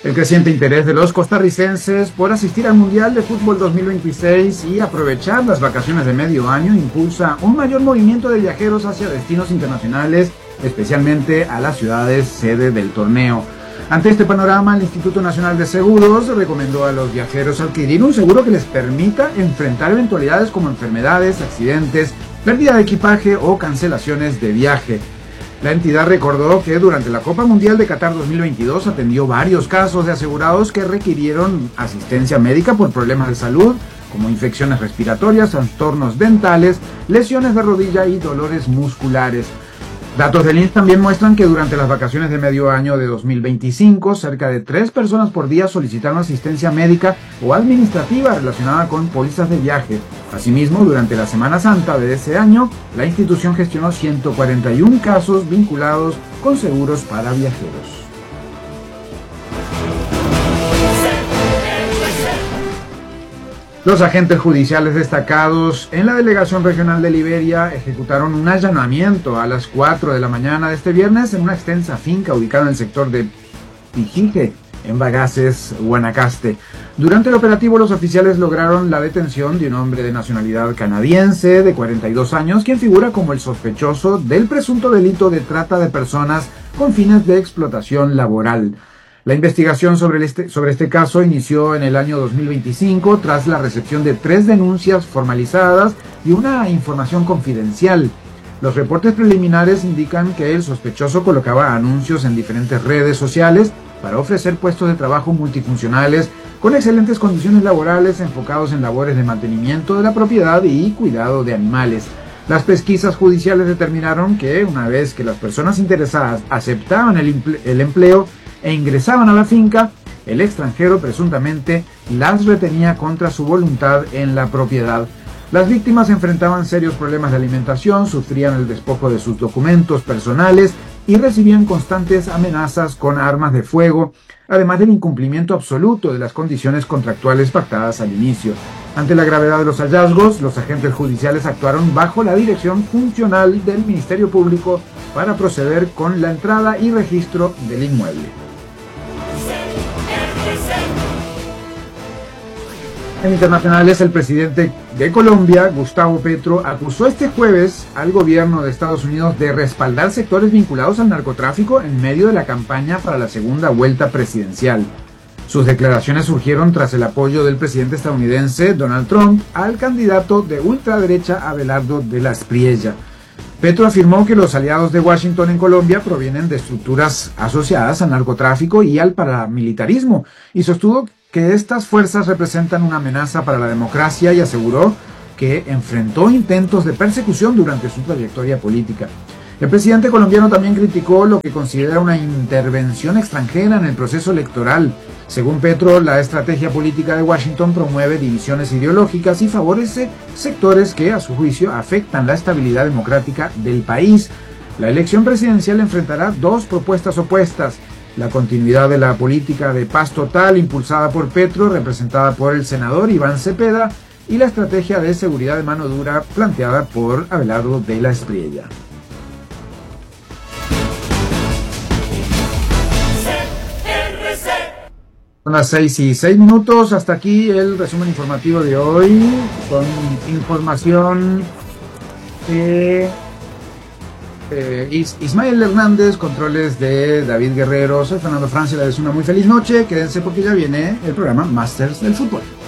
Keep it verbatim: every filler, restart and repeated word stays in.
El creciente interés de los costarricenses por asistir al Mundial de Fútbol dos mil veintiséis y aprovechar las vacaciones de medio año impulsa un mayor movimiento de viajeros hacia destinos internacionales, especialmente a las ciudades sede del torneo. Ante este panorama, el Instituto Nacional de Seguros recomendó a los viajeros adquirir un seguro que les permita enfrentar eventualidades como enfermedades, accidentes, pérdida de equipaje o cancelaciones de viaje. La entidad recordó que durante la Copa Mundial de Qatar dos mil veintidós atendió varios casos de asegurados que requirieron asistencia médica por problemas de salud, como infecciones respiratorias, trastornos dentales, lesiones de rodilla y dolores musculares. Datos del I N S también muestran que durante las vacaciones de medio año de dos mil veinticinco, cerca de tres personas por día solicitaron asistencia médica o administrativa relacionada con pólizas de viaje. Asimismo, durante la Semana Santa de ese año, la institución gestionó ciento cuarenta y uno casos vinculados con seguros para viajeros. Los agentes judiciales destacados en la Delegación Regional de Liberia ejecutaron un allanamiento a las cuatro de la mañana de este viernes en una extensa finca ubicada en el sector de Pijique, en Bagaces, Guanacaste. Durante el operativo, los oficiales lograron la detención de un hombre de nacionalidad canadiense de cuarenta y dos años, quien figura como el sospechoso del presunto delito de trata de personas con fines de explotación laboral. La investigación sobre este, sobre este caso inició en el año dos mil veinticinco tras la recepción de tres denuncias formalizadas y una información confidencial. Los reportes preliminares indican que el sospechoso colocaba anuncios en diferentes redes sociales para ofrecer puestos de trabajo multifuncionales con excelentes condiciones laborales enfocados en labores de mantenimiento de la propiedad y cuidado de animales. Las pesquisas judiciales determinaron que una vez que las personas interesadas aceptaban el, el empleo e ingresaban a la finca, el extranjero presuntamente las retenía contra su voluntad en la propiedad. Las víctimas enfrentaban serios problemas de alimentación, sufrían el despojo de sus documentos personales y recibían constantes amenazas con armas de fuego, además del incumplimiento absoluto de las condiciones contractuales pactadas al inicio. Ante la gravedad de los hallazgos, los agentes judiciales actuaron bajo la dirección funcional del Ministerio Público para proceder con la entrada y registro del inmueble. En internacionales, el presidente de Colombia, Gustavo Petro, acusó este jueves al gobierno de Estados Unidos de respaldar sectores vinculados al narcotráfico en medio de la campaña para la segunda vuelta presidencial. Sus declaraciones surgieron tras el apoyo del presidente estadounidense Donald Trump al candidato de ultraderecha Abelardo de la Espriella. Petro afirmó que los aliados de Washington en Colombia provienen de estructuras asociadas al narcotráfico y al paramilitarismo, y sostuvo que estas fuerzas representan una amenaza para la democracia y aseguró que enfrentó intentos de persecución durante su trayectoria política. El presidente colombiano también criticó lo que considera una intervención extranjera en el proceso electoral. Según Petro, la estrategia política de Washington promueve divisiones ideológicas y favorece sectores que, a su juicio, afectan la estabilidad democrática del país. La elección presidencial enfrentará dos propuestas opuestas: la continuidad de la política de paz total impulsada por Petro, representada por el senador Iván Cepeda, y la estrategia de seguridad de mano dura planteada por Abelardo de la Espriella. Son las seis y seis minutos, hasta aquí el resumen informativo de hoy, con información de eh, Is Ismael Hernández, controles de David Guerrero. Soy Fernando Francia, les deseo una muy feliz noche, quédense porque ya viene el programa Masters del Fútbol.